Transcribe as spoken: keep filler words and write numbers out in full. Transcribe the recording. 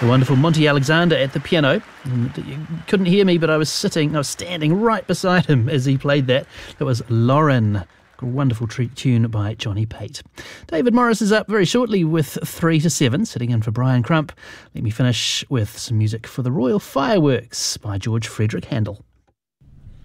The wonderful Monty Alexander at the piano. And you couldn't hear me, but I was sitting, I was standing right beside him as he played that. That was Lauren. A wonderful treat tune by Johnny Pate. David Morris is up very shortly with three to seven, sitting in for Brian Crump. Let me finish with some music for the Royal Fireworks by George Frederick Handel.